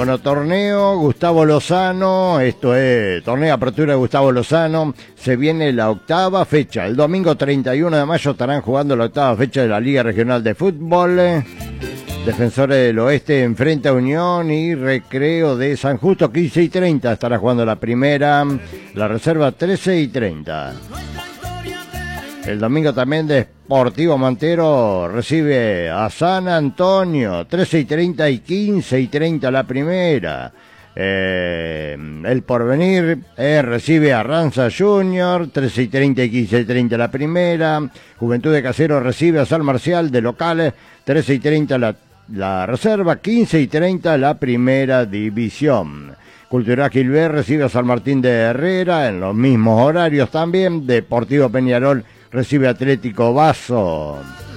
Bueno, torneo Gustavo Lozano, esto es torneo apertura de Gustavo Lozano, se viene la octava fecha, el domingo 31 de mayo estarán jugando la octava fecha de la Liga Regional de Fútbol. Defensores del Oeste enfrenta a Unión y Recreo de San Justo, 15:30 estará jugando la primera, la reserva 13:30. El domingo también Deportivo Montero recibe a San Antonio, 13:30 y 15:30 la primera. El Porvenir recibe a Ranza Junior, 13:30 y 15:30 la primera. Juventud de Casero recibe a San Marcial de locales, 13:30 la reserva, 15:30 la primera división. Cultural Gilbert recibe a San Martín de Herrera en los mismos horarios también. Deportivo Peñarol recibe Atlético Basso.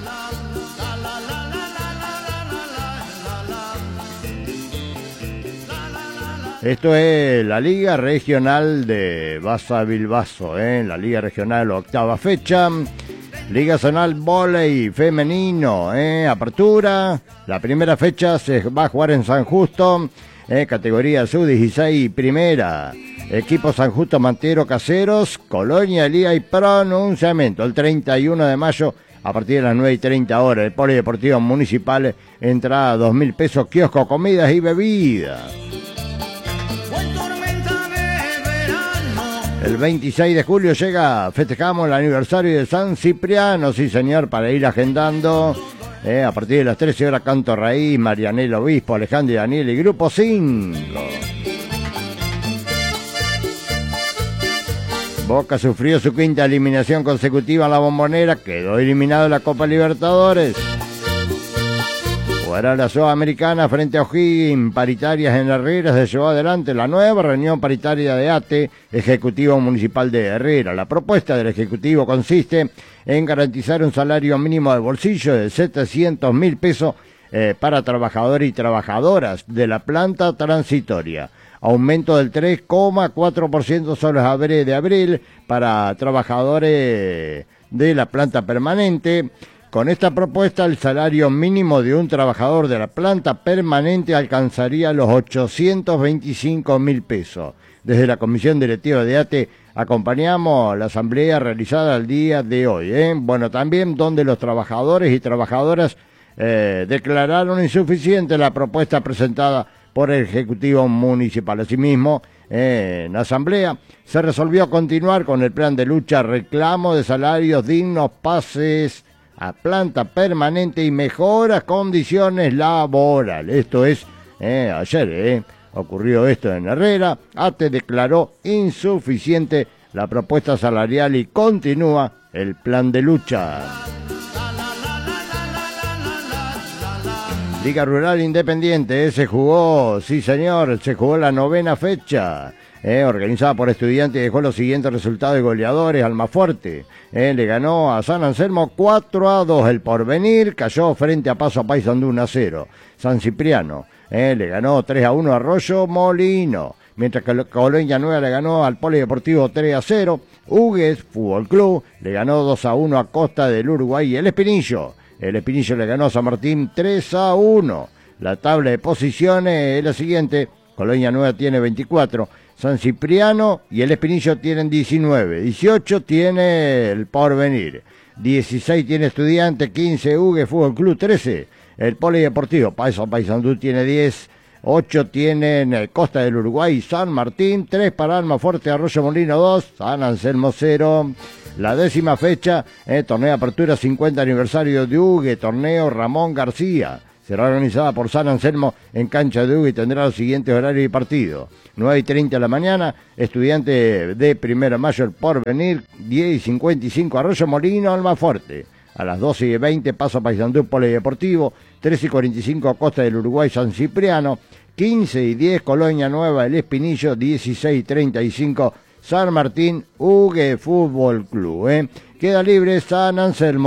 Esto es la Liga Regional de Bassa Bilbaso, la Liga Regional octava fecha. Liga Zonal Vóley Femenino, apertura. La primera fecha se va a jugar en San Justo, categoría sub-16 primera. Equipo San Justo Mantero Caseros, Colonia, Liga y Pronunciamiento. El 31 de mayo a partir de las 9:30 horas. El Polideportivo Municipal, entrada 2.000 pesos, kiosco, comidas y bebidas. El 26 de julio festejamos el aniversario de San Cipriano, sí señor, para ir agendando. A partir de las 13 horas, Canto Raíz, Marianela Obispo, Alejandro y Daniel y Grupo 5. Boca sufrió su quinta eliminación consecutiva en la Bombonera, quedó eliminado de la Copa Libertadores. Jugará la Sudamericana frente a O'Higgins, paritarias en Herrera, se llevó adelante la nueva reunión paritaria de ATE, Ejecutivo Municipal de Herrera. La propuesta del Ejecutivo consiste en garantizar un salario mínimo de bolsillo de 700.000 pesos para trabajadores y trabajadoras de la planta transitoria. Aumento del 3,4% sobre los haberes de abril para trabajadores de la planta permanente. Con esta propuesta, el salario mínimo de un trabajador de la planta permanente alcanzaría los 825.000 pesos. Desde la Comisión Directiva de ATE acompañamos la asamblea realizada el día de hoy. Bueno, también donde los trabajadores y trabajadoras declararon insuficiente la propuesta presentada por el Ejecutivo Municipal. Asimismo, en la asamblea se resolvió continuar con el plan de lucha, reclamo de salarios dignos, pases a planta permanente y mejoras condiciones laborales. Esto es, ayer ocurrió esto en Herrera. ATE declaró insuficiente la propuesta salarial y continúa el plan de lucha. Liga Rural Independiente, se jugó, sí señor, se jugó la novena fecha, organizada por Estudiantes, dejó los siguientes resultados de goleadores. Almafuerte le ganó a San Anselmo 4-2, el Porvenir cayó frente a Paso a Paysandú 1-0, San Cipriano le ganó 3-1 a Arroyo Molino, mientras que Colonia Nueva le ganó al Polideportivo 3-0, Hugues Fútbol Club le ganó 2-1 a Costa del Uruguay y el Espinillo le ganó a San Martín 3-1. La tabla de posiciones es la siguiente: Colonia Nueva tiene 24, San Cipriano y el Espinillo tienen 19, 18 tiene el Porvenir, 16 tiene Estudiantes, 15 Hugues Fútbol Club, 13 el Polideportivo Paysandú tiene 10, 8 tienen Costa del Uruguay, San Martín, 3 para Almafuerte, Arroyo Molino 2, San Anselmo 0. La 10ª fecha, torneo de apertura 50 aniversario de Hugues, torneo Ramón García. Será organizada por San Anselmo en cancha de Hugues y tendrá los siguientes horarios y partidos. 9:30 de la mañana, Estudiante de 1 de mayo, el Porvenir, 10:55, Arroyo Molino, Almafuerte. A las 12:20, Paso a Paysandú, Polideportivo, 13:45, Costa del Uruguay, San Cipriano, 15:10, Colonia Nueva, el Espinillo, 16:35, San Martín, Hugues Fútbol Club. Queda libre San Anselmo.